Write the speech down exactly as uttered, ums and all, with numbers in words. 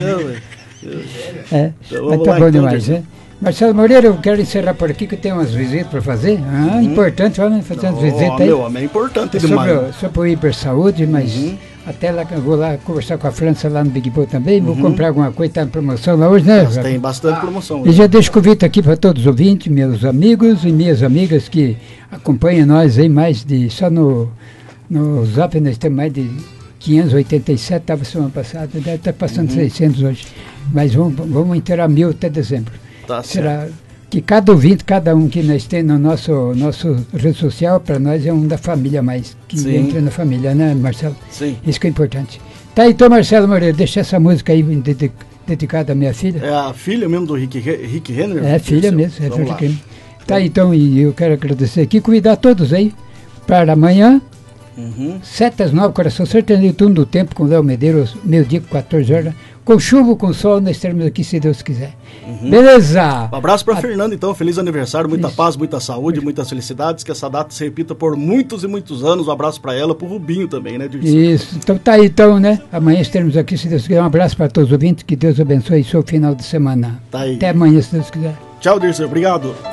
É, mas tá bom demais, né? Marcelo Moreira, eu quero encerrar por aqui que eu tenho umas visitas para fazer. Ah, uhum. Importante, vamos fazer umas oh, visitas aí. Meu homem, é importante sobre, demais. Sobre o Hiper Saúde, mas uhum. até lá que eu vou lá conversar com a França lá no Big Bowl também. Vou uhum. comprar alguma coisa, tá em promoção lá hoje, né? Mas tem bastante promoção hoje. E já deixo o convite aqui para todos os ouvintes, meus amigos e minhas amigas que acompanham nós aí mais de. Só no, no Zap nós temos mais de quinhentos e oitenta e sete, estava semana passada, deve estar passando uhum. seiscentos hoje. Mas vamos, vamos inteirar mil até dezembro. Tá Será certo. Que cada ouvinte, cada um que nós temos no nosso, nosso rede social, para nós é um da família mais, que Sim. entra na família, né, Marcelo? Sim. Isso que é importante. Tá, então, Marcelo Moreira, deixa essa música aí dedic, dedicada à minha filha. É a filha mesmo do Rick, Rick Renner? É, filha mesmo, é do Rick Renner. Tá, então, e eu quero agradecer aqui, convidar todos aí para amanhã, uhum. sete às nove, Coração Sertanejo, Turno do Tempo, com Léo Medeiros, meio-dia, quatorze horas. Com chuva, com sol, nós teremos aqui, se Deus quiser. Uhum. Beleza! Um abraço para a Fernanda, então. Feliz aniversário, muita Isso. paz, muita saúde, Isso. muitas felicidades. Que essa data se repita por muitos e muitos anos. Um abraço para ela, para o Rubinho também, né, Dirceu? Isso. Então tá aí, então, né? Amanhã estaremos aqui, se Deus quiser. Um abraço para todos os ouvintes. Que Deus abençoe o seu final de semana. Tá aí. Até amanhã, se Deus quiser. Tchau, Dirceu. Obrigado.